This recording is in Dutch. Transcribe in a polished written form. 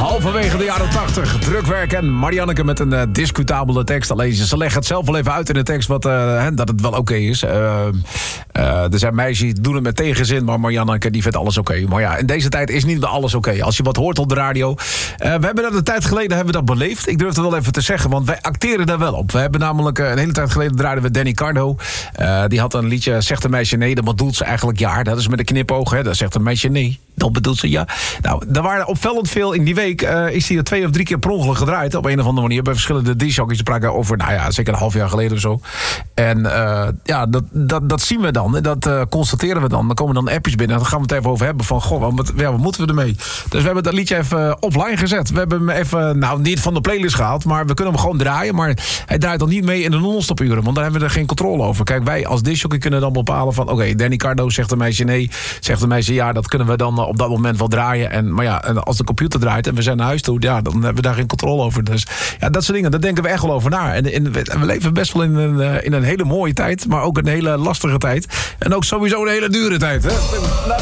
Halverwege de jaren 80. Drukwerk en Marianneke met een discutabele tekst. Alleen ze leggen het zelf wel even uit in de tekst dat het wel oké is. Er zijn meisjes die doen het met tegenzin, maar Marianneke die vindt alles oké. Maar ja, in deze tijd is niet alles oké. Als je wat hoort op de radio. We hebben dat een tijd geleden beleefd. Ik durf het wel even te zeggen, want wij acteren daar wel op. We hebben namelijk een hele tijd geleden draaiden we Danny Cardo. Die had een liedje, zegt een meisje nee, dat bedoelt ze eigenlijk ja. Dat is met een knipoog, hè. Dat zegt een meisje nee, dat bedoelt ze ja. Nou, er waren opvallend veel in die week. Is hij er 2 of 3 keer per ongeluk gedraaid. Op een of andere manier. Bij verschillende discjockeys te praten over, zeker een half jaar geleden of zo. En dat zien we dan. Dat constateren we dan. Dan komen dan appjes binnen. En dan gaan we het even over hebben van, wat moeten we ermee? Dus we hebben dat liedje even offline gezet. We hebben hem even, niet van de playlist gehaald. Maar we kunnen hem gewoon draaien. Maar hij draait dan niet mee in de non-stop uren. Want dan hebben we er geen controle over. Kijk, wij als discjockey kunnen dan bepalen van, oké, Danny Cardo zegt een meisje nee. Zegt een meisje ja, dat kunnen we dan op dat moment wel draaien. Maar als de computer draait en we zijn naar huis toe, dan hebben we daar geen controle over. Dus ja, dat soort dingen, daar denken we echt wel over na. En we leven best wel in een hele mooie tijd, maar ook een hele lastige tijd. En ook sowieso een hele dure tijd. Hè?